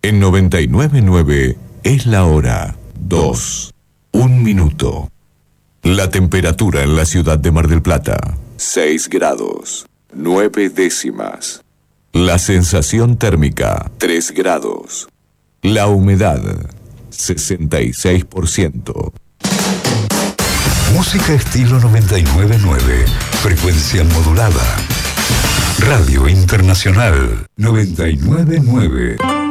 En 99.9 es la hora 2, 1 minuto. La temperatura en la ciudad de Mar del Plata, 6 grados, 9 décimas. La sensación térmica, 3 grados. La humedad, 66%. Música estilo 99.9, frecuencia modulada. Radio Internacional 99.9.